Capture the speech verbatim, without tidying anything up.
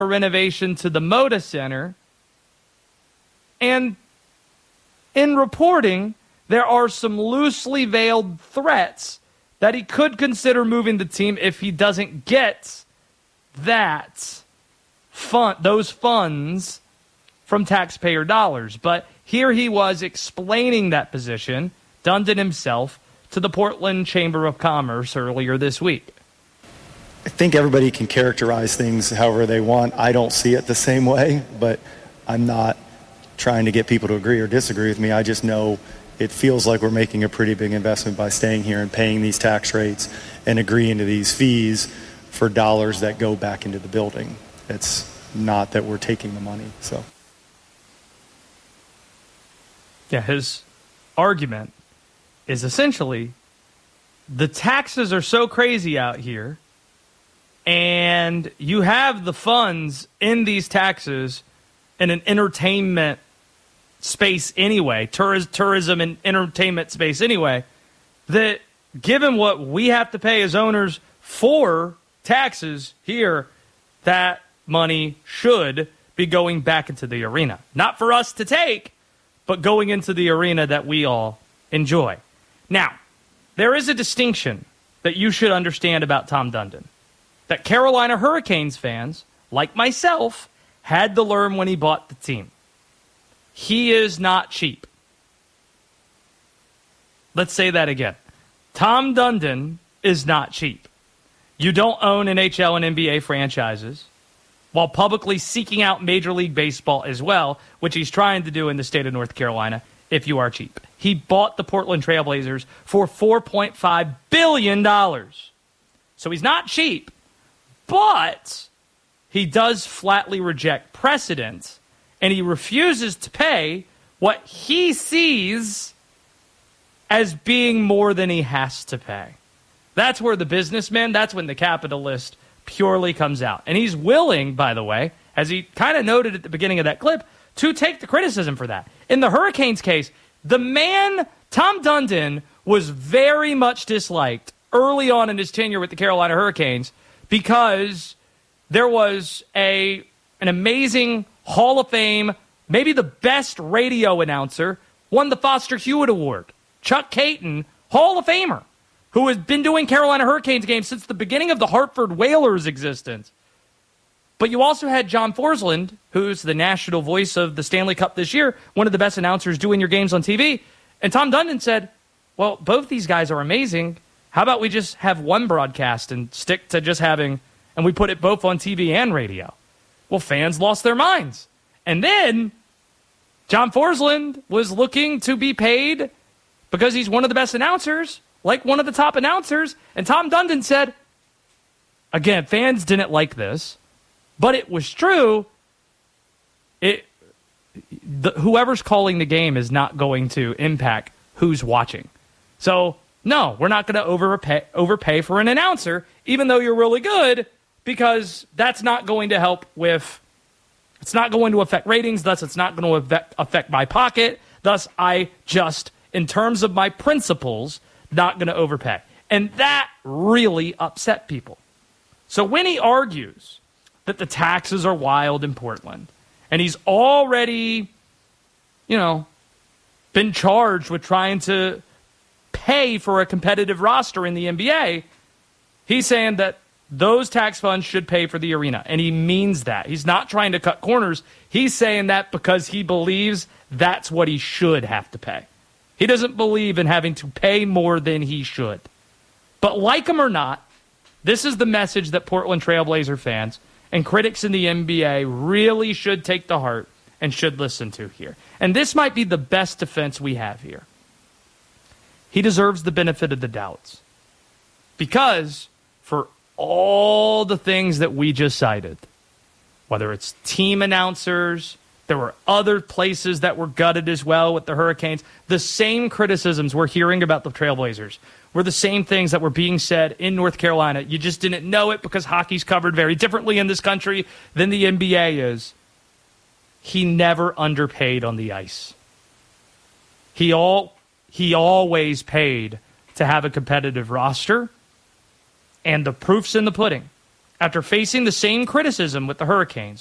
renovation to the Moda Center. And in reporting, there are some loosely veiled threats that he could consider moving the team if he doesn't get that fund, those funds from taxpayer dollars. But here he was explaining that position, Dundon himself, to the Portland Chamber of Commerce earlier this week. I think everybody can characterize things however they want. I don't see it the same way, but I'm not trying to get people to agree or disagree with me. I just know it feels like we're making a pretty big investment by staying here and paying these tax rates and agreeing to these fees for dollars that go back into the building. It's not that we're taking the money. So, yeah, his argument is essentially the taxes are so crazy out here, and you have the funds in these taxes in an entertainment space anyway, tourist, tourism and entertainment space anyway, that given what we have to pay as owners for taxes here, that money should be going back into the arena. Not for us to take, but going into the arena that we all enjoy. Now, there is a distinction that you should understand about Tom Dundon, that Carolina Hurricanes fans, like myself, had to learn when he bought the team. He is not cheap. Let's say that again. Tom Dundon is not cheap. You don't own N H L and N B A franchises while publicly seeking out Major League Baseball as well, which he's trying to do in the state of North Carolina, if you are cheap. He bought the Portland Trail Blazers for four point five billion dollars. So he's not cheap, but he does flatly reject precedent, and he refuses to pay what he sees as being more than he has to pay. That's where the businessman, that's when the capitalist purely comes out. And he's willing, by the way, as he kind of noted at the beginning of that clip, to take the criticism for that. In the Hurricanes case, the man, Tom Dundon, was very much disliked early on in his tenure with the Carolina Hurricanes because there was a an amazing Hall of Fame, maybe the best radio announcer, won the Foster Hewitt Award. Chuck Caton, Hall of Famer, who has been doing Carolina Hurricanes games since the beginning of the Hartford Whalers' existence. But you also had John Forsland, who's the national voice of the Stanley Cup this year, one of the best announcers doing your games on T V. And Tom Dundon said, well, both these guys are amazing. How about we just have one broadcast and stick to just having, and we put it both on T V and radio? Well, fans lost their minds. And then John Forsland was looking to be paid because he's one of the best announcers, like one of the top announcers. And Tom Dundon said, again, fans didn't like this, but it was true. It the, whoever's calling the game is not going to impact who's watching. So, no, we're not going to overpay, overpay for an announcer, even though you're really good, because that's not going to help with, it's not going to affect ratings, thus it's not going to affect my pocket, thus I just, in terms of my principles, not going to overpay. And that really upset people. So when he argues that the taxes are wild in Portland, and he's already, you know, been charged with trying to pay for a competitive roster in the N B A, he's saying that those tax funds should pay for the arena. And he means that. He's not trying to cut corners. He's saying that because he believes that's what he should have to pay. He doesn't believe in having to pay more than he should. But like him or not, this is the message that Portland Trailblazer fans and critics in the N B A really should take to heart and should listen to here. And this might be the best defense we have here. He deserves the benefit of the doubts. Because for all the things that we just cited, whether it's team announcers, there were other places that were gutted as well with the Hurricanes, the same criticisms we're hearing about the Trailblazers were the same things that were being said in North Carolina. You just didn't know it because hockey's covered very differently in this country than the N B A is. He never underpaid on the ice. He all he always paid to have a competitive roster, and the proof's in the pudding. After facing the same criticism with the Hurricanes,